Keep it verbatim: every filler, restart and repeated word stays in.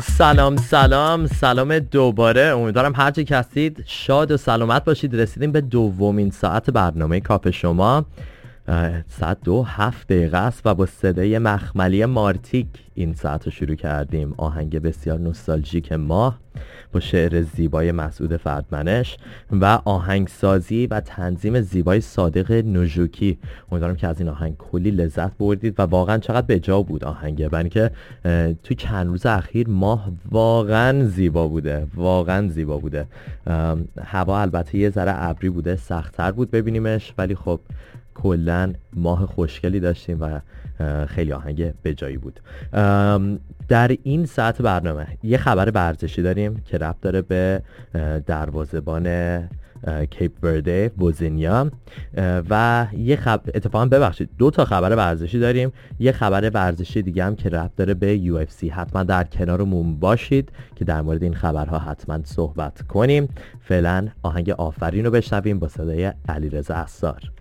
سلام سلام سلام دوباره. امیدوارم هر جا که هستید شاد و سلامت باشید. رسیدیم به دومین ساعت برنامه کاپ شما. ساعت دو هفت دقیقه است و با صدای مخملی مارتیک این ساعت رو شروع کردیم. آهنگ بسیار نوستالژیک ماه با شعر زیبای مسعود فردمنش و آهنگسازی و تنظیم زیبای صادق نوژوکی. امیدوارم که از این آهنگ کلی لذت بردید و واقعا چقدر به جا بود آهنگه، برای که توی چند روز اخیر ماه واقعا زیبا بوده، واقعا زیبا بوده. هوا البته یه ذره ابری بوده، سخت‌تر بود ببینیمش، ولی خب کلن ماه خوشگلی داشتیم و خیلی آهنگ بجایی بود. در این ساعت برنامه یه خبر ورزشی داریم که ربط داره به دروازه‌بان کیپ ورده بوزینیا و یه خبر اتفاقا ببخشید دو تا خبر ورزشی داریم. یه خبر ورزشی دیگه هم که ربط داره به یو اف سی. حتما در کنارمون باشید که در مورد این خبرها حتما صحبت کنیم. فعلا آهنگ آفرین رو بشنویم با صدای علیرضا عصار.